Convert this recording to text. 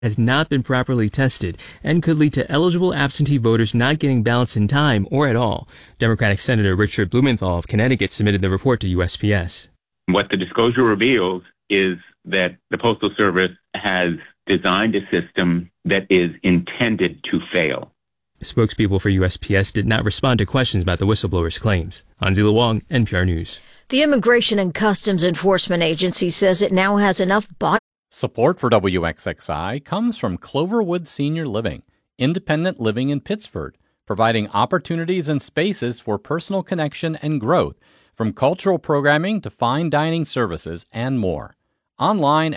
has not been properly tested and could lead to eligible absentee voters not getting ballots in time or at all. Democratic Senator Richard Blumenthal of Connecticut submitted the report to USPS. What the disclosure reveals is that the Postal Service has designed a system that is intended to fail. Spokespeople for USPS did not respond to questions about the whistleblower's claims. Anzila Wong, NPR News. The Immigration and Customs Enforcement Agency says it now has enough Support for WXXI comes from Cloverwood Senior Living, independent living in Pittsford, providing opportunities and spaces for personal connection and growth, from cultural programming to fine dining services and more. Online